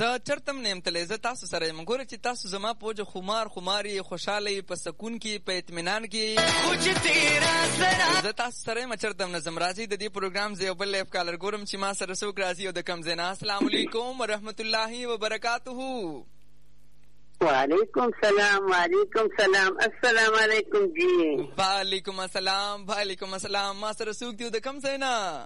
زه چرته هم نه یم تللی، زه تاسو سره یم. ګوره چې تاسو زما په وجه خمار یې، خوشحاله یې، په سکون کې، په اطمینان کې. زه تاسو سره یم، چرته هم نه ځم. راځئ د دې پروګرام زه یو بل لایف کالر ګورم چې ما سره څوک راځي او د کوم ځای نه. السلام علیکم ورحمت الله وبرکاتہ. وعلیکم سلام. وعلیکم سلام. السلام علیکم جی. وعلیکم السلام. وعلیکم السلام. ما سره څوک دی د کوم ځای نه؟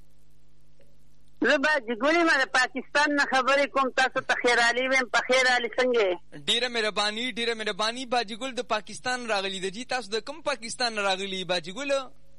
زه باجي ګولې ما د پاکستان نه خبرې کوم. تاسو ته خیر علي ویم. په خیر علي څنګه؟ ډیره مهرباني، ډیره مهرباني. باجي ګل د پاکستان راغلی د جی. تاسو د کوم پاکستان راغلی باجي ګل؟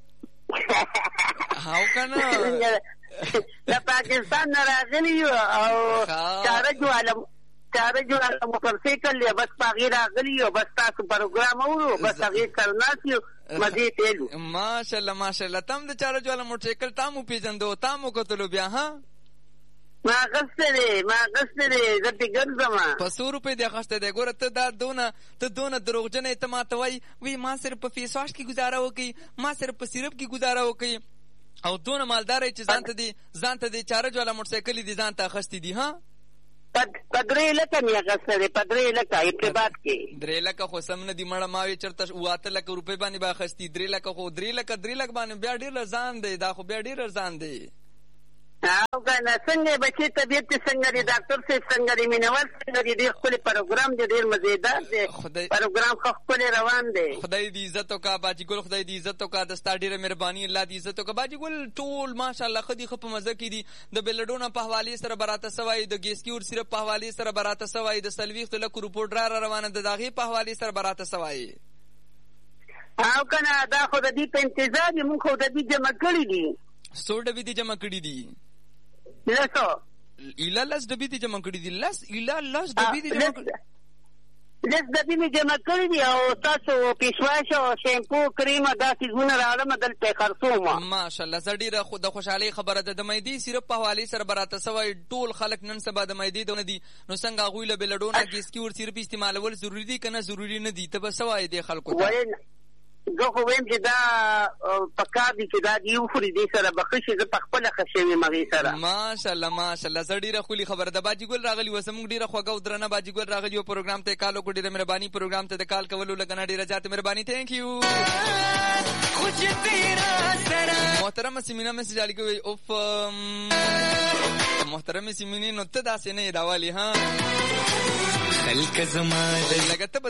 هاو کنه د پاکستان نه راغلی یو او چاره جواله موټرسایکل دی، بس پاغي راغلی یو، بس تاسو پروګرام اورو، بس هغې سره ناست یو، مزې تیلو. ماشاءالله ماشاءالله. تم د چاره جواله موټرسایکل تا مو پیژندو، تا مو کتلو بیا؟ ها ما اخیستی دی زه پې ګرځم. په 100 روپۍ دې اخیستی دی. ګوره ته دونه دروغجنه یې. ته ما ته وایي ما صرف په فیس واش کې ګزاره وکړي، ما صرف په سیرپ کې ګزاره وکړي، او دونه مالدار یې چې ځان ته دې چاره جواله موټرسایکل دې ځان ته اخیستی دي. ها په 3 لکه مې اخیستی دی، په 3 لکه ارتباط کې. 3 لکه خو سم نه دي مړه. ما وایي چېرته 8 لکه روپۍ باندې به اخیستي. 3 لکه خو 3 لکه باندې بیا ډېر ارزان دی. دا خو بیا ډېر ارزان دی. او کنه څنګه بچی طبیعت دې څنګه دی؟ ډاکټر صاحب څنګه دی؟ مینوال څنګه دی؟ ډېر ښکلی پروګرام دی، ډېر مزېدار دی پروګرام، ښه ښکلی روان دی. خدای دې عزت وکړه باجي ګل، خدای دې عزت وکړه. د ستا ډېره مهرباني، الله دې عزت وکړه. باجي ګل ټول ماشاءالله ښه دي، ښه په مزه کې دي. د بیلډونه په حوالې سره به راته څه وایي، د ګیسکیور سیرپ په حوالې سره به راته څه وایي، د 40 لکو روپو ډرا روانه ده، د هغې په حوالې سره به راته څه وایي. او کنه دا خو د دې په انتظار یو، مونږ خو د دې جمع کړي دي. څو ډبې دې جمع کړي دي؟ 10 لس ډبې دې جمع کړي دي. لس ډبې دې جمع کړي. 10 ډبې مې جمع کړي دي. او تاسو پیشواش او شیمپو کریم دا څیزونه راوړم دلته خرڅوم. ماشاءالله. زه ډېره د خوشحالۍ خبره ده. د معدې سیرپ په حوالې سره به راته څه وایي. ټول خلک نن سبا د معدې دونه دي، نو څنګه هغوی له بیلډونه ګیسکیور سیرپ استعمالول ضروري دي که نه ضروري نه دي؟ ته به څه وایې دې خلکو ته؟ زه خو ویم چې دا پکار دي چې دا دې وخوري، دې سره به ښه شي. زه په خپله ښه شوې یم هغې سره. ماشاءالله ماشاءالله. زه ډېره ښکلې خبره ده. باجي ګل راغلي وه، زموږ ډېره خوږه او درنه باجي ګل راغلي وه. پروګرام ته یې کال وکړو. ډېره مهرباني. پروګرام ته د کال کولو لګنه ډېره زیاته مهرباني. تھینک یو. محترمه سیمینه مسیج علی کوي اوف محترمه سیمینه نو ته داسې نه یې دا والی. ها خلک زما لکه ته